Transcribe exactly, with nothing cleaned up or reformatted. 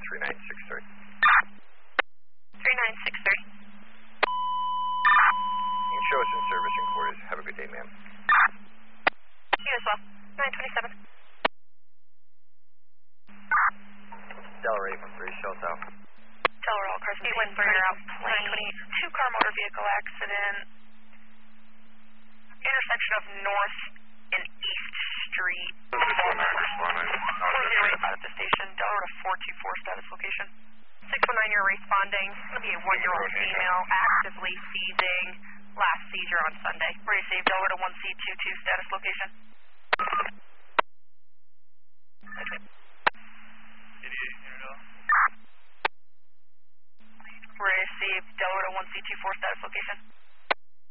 three nine six three. three nine six three. You can show us in service and quarters. Have a good day, ma'am. You as well. nine twenty-seven. Delray from three, Shell South. Delray, all cars. eight one three, you're out plane. Two car motor vehicle accident. Intersection of North and East Street. four nine, four nine. four zero eight at the station. Delray to four two four status location. six one nine, you're responding. It's going to be a one-year-old female actively seizing. Last seizure on Sunday. Receive Delray to one C two two status location. Receive Delray to one C two four status location.